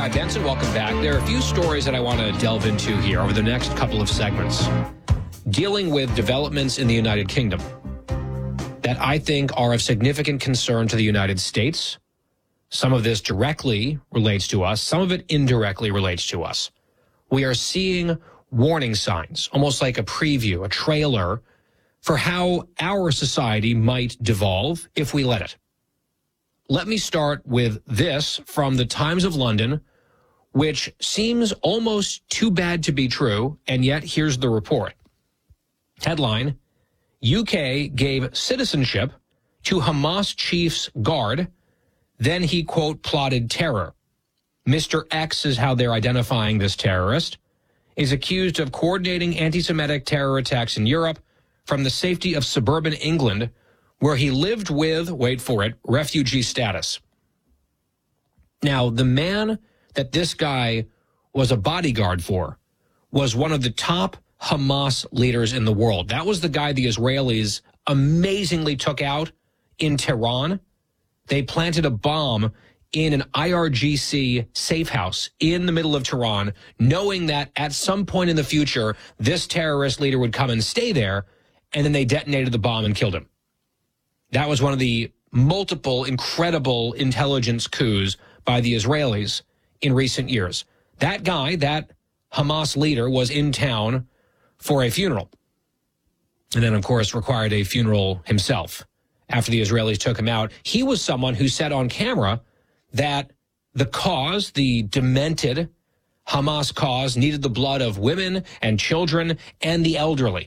Guy Benson, welcome back. There are a few stories that I want to delve into here over the next couple of segments, dealing with developments in the United Kingdom that I think are of significant concern to the United States. Some of this directly relates to us. Some of it indirectly relates to us. We are seeing warning signs, almost like a preview, a trailer for how our society might devolve if we let it. Let me start with this from the Times of London, which seems almost too bad to be true, and yet here's the report. Headline, UK gave citizenship to Hamas chief's guard, then he, quote, plotted terror. Mr. X is how they're identifying this terrorist, is accused of coordinating anti-Semitic terror attacks in Europe from the safety of suburban England, where he lived with, wait for it, refugee status. Now, the man that this guy was a bodyguard for was one of the top Hamas leaders in the world. That was the guy the Israelis amazingly took out in Tehran. They planted a bomb in an IRGC safe house in the middle of Tehran, knowing that at some point in the future, this terrorist leader would come and stay there, and then they detonated the bomb and killed him. That was one of the multiple incredible intelligence coups by the Israelis in recent years. That guy, that Hamas leader, was in town for a funeral. And then, of course, required a funeral himself after the Israelis took him out. He was someone who said on camera that the cause, the demented Hamas cause, needed the blood of women and children and the elderly.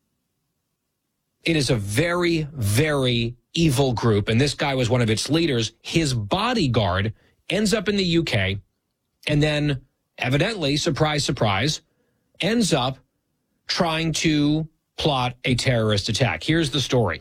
It is a very, very evil group, and this guy was one of its leaders. His bodyguard ends up in the UK, and then, evidently, surprise, surprise, ends up trying to plot a terrorist attack. Here's the story.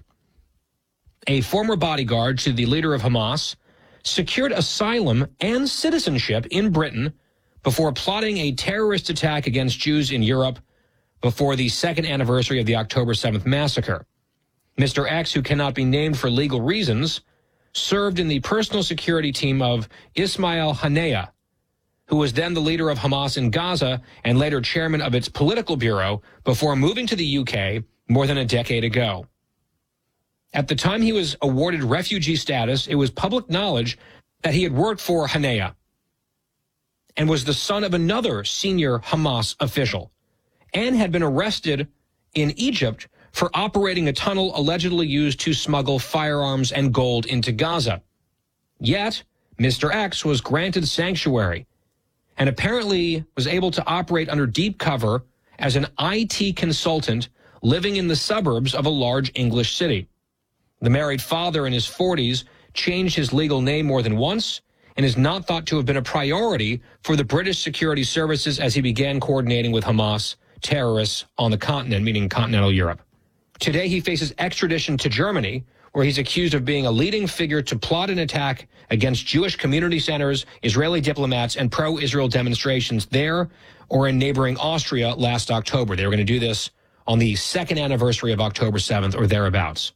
A former bodyguard to the leader of Hamas secured asylum and citizenship in Britain before plotting a terrorist attack against Jews in Europe before the second anniversary of the October 7th massacre. Mr. X, who cannot be named for legal reasons, served in the personal security team of Ismail Haniyeh, who was then the leader of Hamas in Gaza and later chairman of its political bureau before moving to the UK more than a decade ago. At the time he was awarded refugee status, it was public knowledge that he had worked for Haniyeh and was the son of another senior Hamas official and had been arrested in Egypt for operating a tunnel allegedly used to smuggle firearms and gold into Gaza. Yet, Mr. X was granted sanctuary and apparently was able to operate under deep cover as an IT consultant living in the suburbs of a large English city. The married father in his 40s changed his legal name more than once and is not thought to have been a priority for the British security services as he began coordinating with Hamas terrorists on the continent, meaning continental Europe. Today, he faces extradition to Germany, where he's accused of being a leading figure to plot an attack against Jewish community centers, Israeli diplomats, and pro-Israel demonstrations there or in neighboring Austria last October. They were going to do this on the second anniversary of October 7th or thereabouts.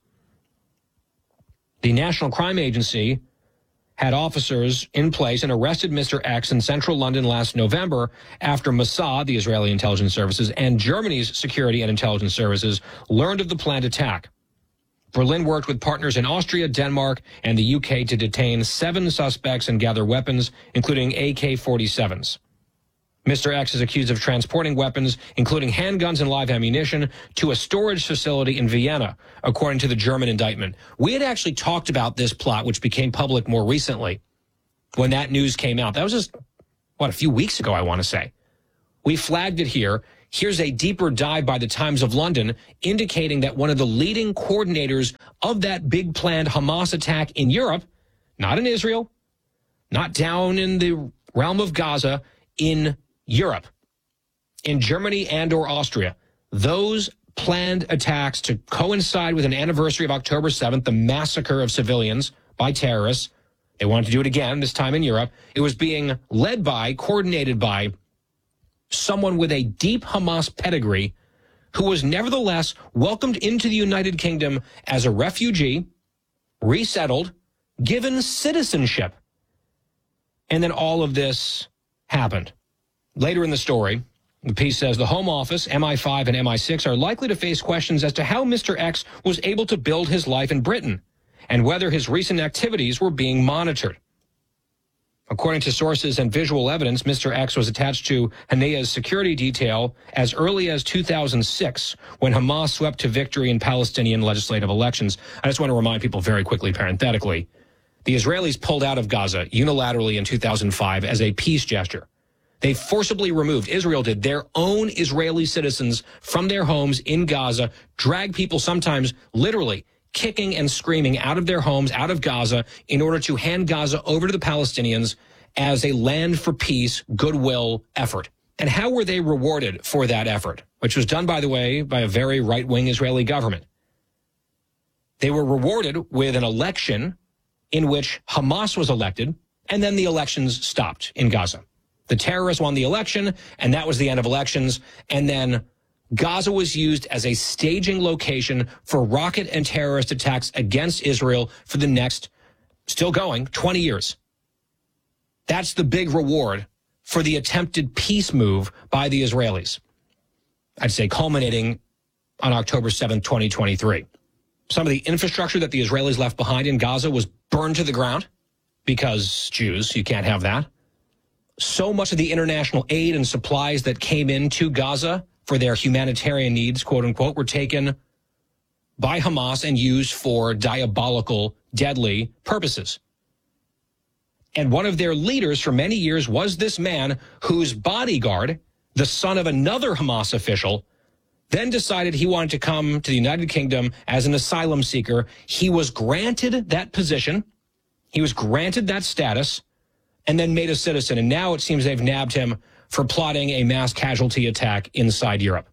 The National Crime Agency had officers in place and arrested Mr. X in central London last November after Mossad, the Israeli intelligence services, and Germany's security and intelligence services learned of the planned attack. Berlin worked with partners in Austria, Denmark, and the UK to detain 7 suspects and gather weapons, including AK-47s. Mr. X is accused of transporting weapons, including handguns and live ammunition, to a storage facility in Vienna, according to the German indictment. We had actually talked about this plot, which became public more recently, when that news came out. That was just, a few weeks ago, I want to say. We flagged it here. Here's a deeper dive by the Times of London, indicating that one of the leading coordinators of that big planned Hamas attack in Europe, not in Israel, not down in the realm of Gaza, in Europe, in Germany and or Austria, those planned attacks to coincide with an anniversary of October 7th, the massacre of civilians by terrorists. They wanted to do it again, this time in Europe. It was being led by, coordinated by someone with a deep Hamas pedigree who was nevertheless welcomed into the United Kingdom as a refugee, resettled, given citizenship. And then all of this happened. Later in the story, the piece says the Home Office, MI5, and MI6 are likely to face questions as to how Mr. X was able to build his life in Britain and whether his recent activities were being monitored. According to sources and visual evidence, Mr. X was attached to Haniya's security detail as early as 2006 when Hamas swept to victory in Palestinian legislative elections. I just want to remind people very quickly, parenthetically, the Israelis pulled out of Gaza unilaterally in 2005 as a peace gesture. They forcibly removed, Israel did, their own Israeli citizens from their homes in Gaza, dragged people sometimes literally kicking and screaming out of their homes, out of Gaza, in order to hand Gaza over to the Palestinians as a land for peace, goodwill effort. And how were they rewarded for that effort, which was done, by the way, by a very right-wing Israeli government? They were rewarded with an election in which Hamas was elected, and then the elections stopped in Gaza. The terrorists won the election, and that was the end of elections, and then Gaza was used as a staging location for rocket and terrorist attacks against Israel for the next, still going, 20 years. That's the big reward for the attempted peace move by the Israelis. I'd say culminating on October 7th, 2023. Some of the infrastructure that the Israelis left behind in Gaza was burned to the ground because Jews, you can't have that. So much of the international aid and supplies that came into Gaza for their humanitarian needs, quote unquote, were taken by Hamas and used for diabolical, deadly purposes. And one of their leaders for many years was this man whose bodyguard, the son of another Hamas official, then decided he wanted to come to the United Kingdom as an asylum seeker. He was granted that position. He was granted that status and then made a citizen. And now it seems they've nabbed him for plotting a mass casualty attack inside Europe.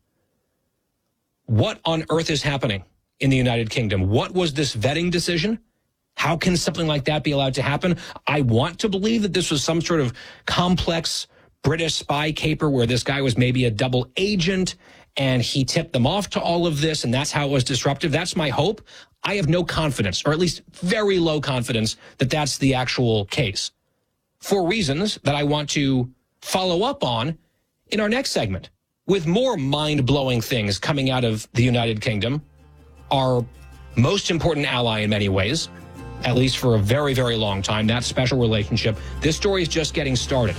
What on earth is happening in the United Kingdom? What was this vetting decision? How can something like that be allowed to happen? I want to believe that this was some sort of complex British spy caper where this guy was maybe a double agent and he tipped them off to all of this, and that's how it was disruptive. That's my hope. I have no confidence, or at least very low confidence, that that's the actual case, for reasons that I want to follow up on in our next segment, with more mind-blowing things coming out of the United Kingdom, our most important ally in many ways, at least for a very, very long time, that special relationship. This story is just getting started.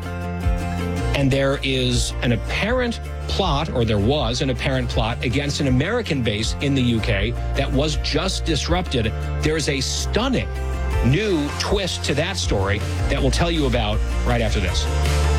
And there is an apparent plot, or there was an apparent plot, against an American base in the UK that was just disrupted. There's a stunning new twist to that story that we'll tell you about right after this.